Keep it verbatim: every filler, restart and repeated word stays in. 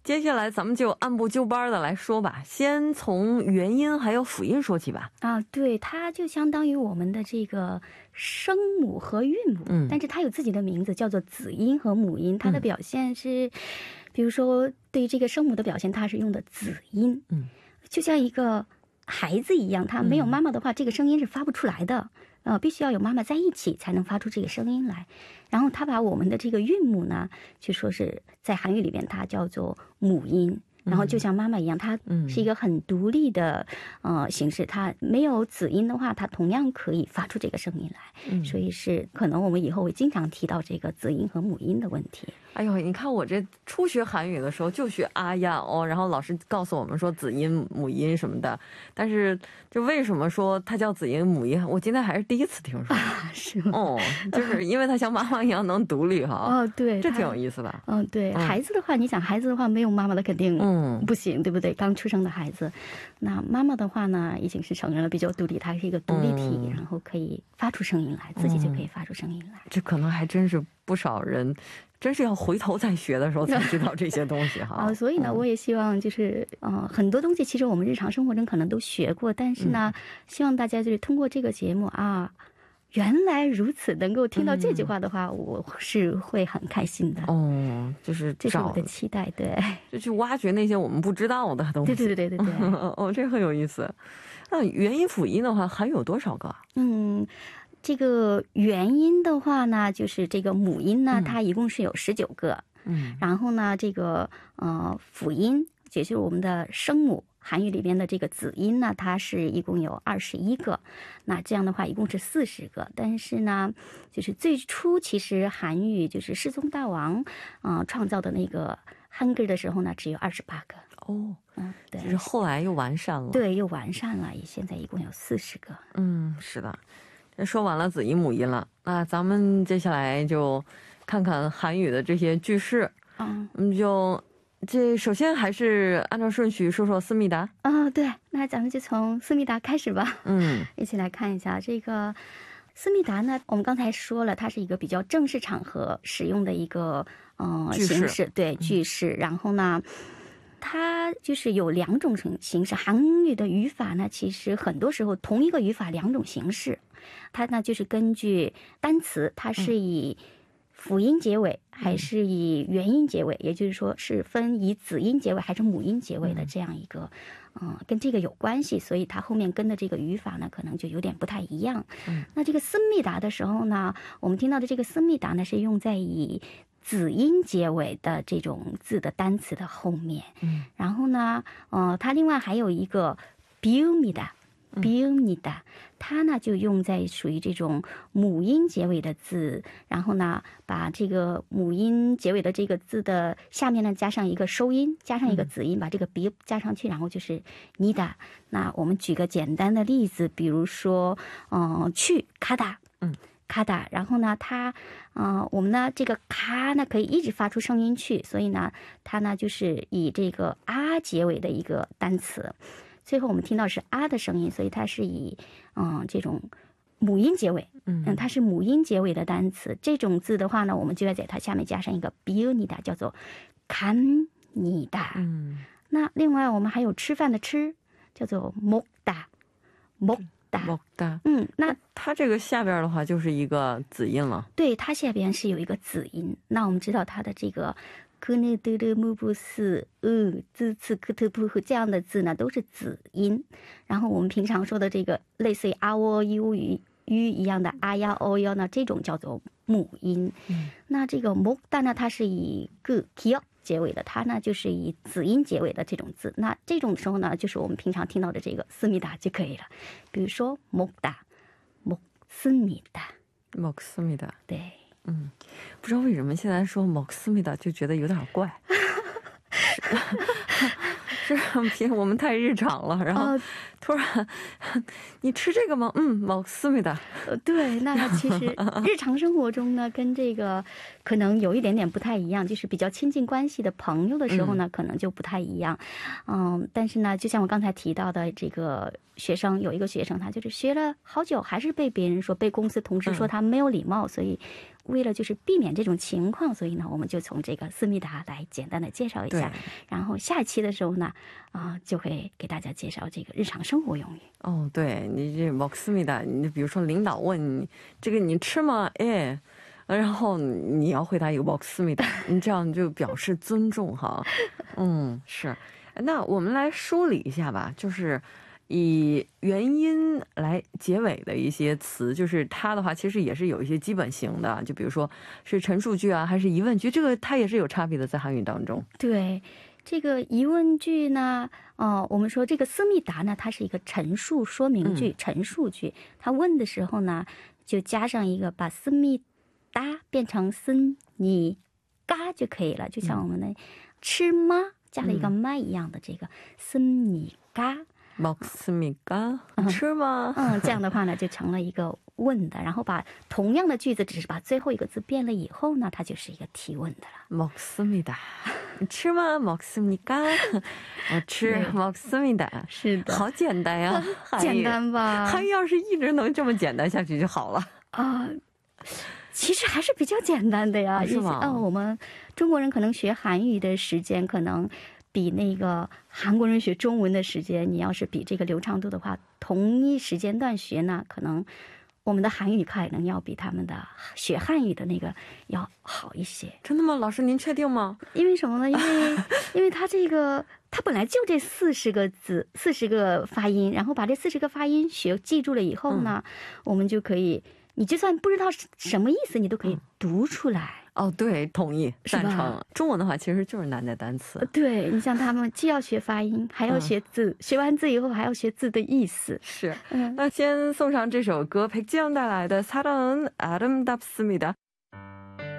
接下来咱们就按部就班的来说吧，先从元音还有辅音说起吧。 啊，对，它就相当于我们的这个声母和韵母， 嗯但是它有自己的名字，叫做子音和母音。它的表现是，比如说对于这个声母的表现，它是用的子音， 嗯， 就像一个孩子一样，他没有妈妈的话，这个声音是发不出来的。呃，必须要有妈妈在一起才能发出这个声音来。然后他把我们的这个韵母呢，就说是在韩语里边它叫做母音。然后就像妈妈一样，它是一个很独立的呃形式，它没有子音的话，它同样可以发出这个声音来。所以是可能我们以后会经常提到这个子音和母音的问题。 哎呦，你看我这初学韩语的时候就学啊呀哦，然后老师告诉我们说子音母音什么的，但是就为什么说它叫子音母音，我今天还是第一次听说。 啊，是吗？ 哦，就是因为它像妈妈一样能独立哈。 哦，对， 这挺有意思的。 嗯，对，孩子的话，你想孩子的话没有妈妈的肯定嗯不行，对不对？刚出生的孩子，那妈妈的话呢，已经是成人了，比较独立，它是一个独立体，然后可以发出声音来，自己就可以发出声音来。 这可能还真是不少人，真是要回头再学的时候才知道这些东西哈。 啊，所以呢，我也希望就是呃，很多东西其实我们日常生活中可能都学过，但是呢，希望大家就是通过这个节目啊，原来如此，能够听到这句话的话，我是会很开心的。 哦，就是这是我的期待，对， 就去挖掘那些我们不知道的东西。 对对对对对对。 哦，这很有意思。那元音辅音的话，还有多少个？ 嗯。这个元音的话呢，就是这个母音呢，它一共是有十九个。嗯，然后呢，这个呃辅音，也就是我们的声母，韩语里边的这个子音呢，它是一共有二十一个。那这样的话，一共是四十个。但是呢，就是最初其实韩语就是世宗大王啊、呃、创造的那个汉字的时候呢，只有二十八个。 哦， 嗯，对， 就是后来又完善了。 对，又完善了，现在一共有四十个。 嗯，是的。说完了子音母音了，那咱们接下来就看看韩语的这些句式。嗯，我们就这首先还是按照顺序说说思密达。 啊、哦，对，那咱们就从思密达开始吧。 嗯， 一起来看一下这个思密达呢。我们刚才说了，它是一个比较正式场合使用的一个呃形式，对句式。然后呢，它就是有两种形式。韩语的语法呢，其实很多时候同一个语法两种形式。它呢就是根据单词，它是以辅音结尾还是以元音结尾，也就是说是分以子音结尾还是母音结尾的这样一个，嗯、呃，跟这个有关系，所以它后面跟的这个语法呢可能就有点不太一样。嗯，那这个思密达的时候呢，我们听到的这个思密达呢是用在以子音结尾的这种字的单词的后面。嗯，然后呢，呃，它另外还有一个비읍니다。비읍니다，它呢就用在属于这种母音结尾的字，然后呢把这个母音结尾的这个字的下面呢加上一个收音，加上一个子音，把这个비읍加上去，然后就是니다。那我们举个简单的例子，比如说，嗯、呃，去가다，嗯。卡达，然后呢，它，呃，我们呢，这个卡呢可以一直发出声音去，所以呢，它呢就是以这个啊结尾的一个单词。最后我们听到是啊的声音，所以它是以嗯、呃、这种母音结尾，嗯，它是母音结尾的单词。这种字的话呢，我们就要在它下面加上一个비읍니다，叫做갑니다。嗯，那另外我们还有吃饭的吃，叫做먹다，먹。 먹다， 嗯，那它这个下边的话就是一个子音了。 对，它下边是有一个子音。那我们知道它的这个그네들의무부스 으 즈츠크트푸흐这样的字呢都是子音。然后我们平常说的这个类似于啊喔呦语语一样的啊呀哦哟呢，这种叫做母音。嗯，那这个먹다呢，它是以그 기억结尾的，它呢就是以子音结尾的这种字。那这种时候呢，就是我们平常听到的这个思密达就可以了。比如说먹다，먹습니다，먹습니다。 对，嗯，不知道为什么现在说먹습니다就觉得有点怪。是，是我们太日常了，然后突然你吃这个吗？嗯，먹습니다。 对，那其实日常生活中呢跟这个可能有一点点不太一样，就是比较亲近关系的朋友的时候呢可能就不太一样。嗯，但是呢就像我刚才提到的这个学生，有一个学生他就是学了好久还是被别人说，被公司同事说他没有礼貌，所以为了就是避免这种情况，所以呢我们就从这个思密达来简单的介绍一下，然后下一期的时候呢啊就会给大家介绍这个日常生活用语。 哦，对，你这먹습니다，你比如说领导问你这个你吃吗？哎，然后你要回答一个먹습니다，你这样就表示尊重哈。嗯，是。那我们来梳理一下吧，就是以原因来结尾的一些词，就是它的话其实也是有一些基本型的，就比如说是陈述句啊还是疑问句，这个它也是有差别的，在韩语当中。 对，这个疑问句呢，呃，我们说这个思密达呢它是一个陈述说明句，陈述句，它问的时候呢就加上一个把思密达变成思你嘎就可以了，就像我们的吃吗加了一个吗一样的这个思你嘎 먹습니까？吃吗？ 嗯，这样的话呢就成了一个问的，然后把同样的句子只是把最后一个字变了以后呢它就是一个提问的了。 먹습니다。吃吗？먹습니까？我吃먹습니다。是的，好简单呀。 简单吧？ 韩语要是一直能这么简单下去就好了啊。其实还是比较简单的呀，是吗？啊，我们中国人可能学韩语的时间可能比那个韩国人学中文的时间，你要是比这个流畅度的话，同一时间段学呢，可能我们的韩语可能要比他们的学汉语的那个要好一些。 真的吗？老师您确定吗？ 因为什么呢？因为因为他这个他本来就这四十个字四十个发音，然后把这四十个发音学记住了以后呢、嗯、我们就可以，你就算不知道什么意思你都可以读出来、 嗯、哦，对，同意，赞成。中文的话其实就是难的单词。 对，你像他们既要学发音还要学字、嗯、学完字以后还要学字的意思。 是、嗯、那先送上这首歌백지연带来的사랑은 아름답습니다。